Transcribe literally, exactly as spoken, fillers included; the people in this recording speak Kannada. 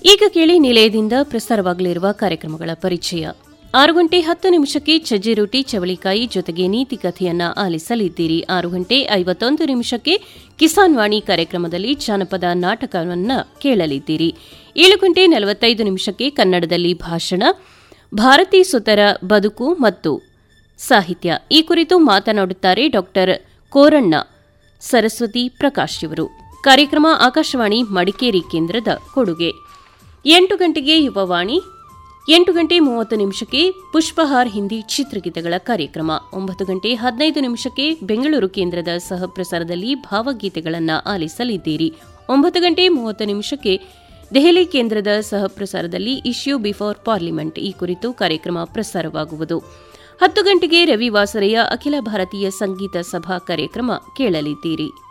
ಈಗ ಕೇಳಿ ನಿಲಯದಿಂದ ಪ್ರಸಾರವಾಗಲಿರುವ ಕಾರ್ಯಕ್ರಮಗಳ ಪರಿಚಯ. ಆರು ಗಂಟೆ ಹತ್ತು ನಿಮಿಷಕ್ಕೆ ಸಜ್ಜೆ ರೊಟ್ಟಿ ಚವಳಿಕಾಯಿ ಜೊತೆಗೆ ನೀತಿ ಕಥೆಯನ್ನ ಆಲಿಸಲಿದ್ದೀರಿ. ಆರು ಗಂಟೆ ಐವತ್ತೊಂದು ನಿಮಿಷಕ್ಕೆ ಕಿಸಾನ್ ವಾಣಿ ಕಾರ್ಯಕ್ರಮದಲ್ಲಿ ಜಾನಪದ ನಾಟಕವನ್ನು ಕೇಳಲಿದ್ದೀರಿ. ಏಳು ಗಂಟೆ ನಲವತ್ತೈದು ನಿಮಿಷಕ್ಕೆ ಕನ್ನಡದಲ್ಲಿ ಭಾಷಣ, ಭಾರತೀ ಸುತರ ಬದುಕು ಮತ್ತು ಸಾಹಿತ್ಯ ಈ ಕುರಿತು ಮಾತನಾಡುತ್ತಾರೆ ಡಾ ಕೋರಣ್ಣ ಸರಸ್ವತಿ ಪ್ರಕಾಶ್ ಇವರು. ಕಾರ್ಯಕ್ರಮ ಆಕಾಶವಾಣಿ ಮಡಿಕೇರಿ ಕೇಂದ್ರದ ಕೊಡುಗೆ. ಎಂಟು ಗಂಟೆಗೆ ಯುವವಾಣಿ, ಎಂಟು ಗಂಟೆ ಮೂವತ್ತು ನಿಮಿಷಕ್ಕೆ ಪುಷ್ಪಹಾರ್ ಹಿಂದಿ ಚಿತ್ರಗೀತೆಗಳ ಕಾರ್ಯಕ್ರಮ. ಒಂಬತ್ತು ಗಂಟೆ ಹದಿನೈದು ನಿಮಿಷಕ್ಕೆ ಬೆಂಗಳೂರು ಕೇಂದ್ರದ ಸಹಪ್ರಸಾರದಲ್ಲಿ ಭಾವಗೀತೆಗಳನ್ನು ಆಲಿಸಲಿದ್ದೀರಿ. ಒಂಬತ್ತು ಗಂಟೆ ಮೂವತ್ತು ನಿಮಿಷಕ್ಕೆ ದೆಹಲಿ ಕೇಂದ್ರದ ಸಹಪ್ರಸಾರದಲ್ಲಿ ಇಶ್ಯೂ ಬಿಫೋರ್ ಪಾರ್ಲಿಮೆಂಟ್ ಈ ಕುರಿತು ಕಾರ್ಯಕ್ರಮ ಪ್ರಸಾರವಾಗುವುದು. ಹತ್ತು ಗಂಟೆಗೆ ರವಿ ವಾಸರೆಯ ಅಖಿಲ ಭಾರತೀಯ ಸಂಗೀತ ಸಭಾ ಕಾರ್ಯಕ್ರಮ ಕೇಳಲಿದ್ದೀರಿ.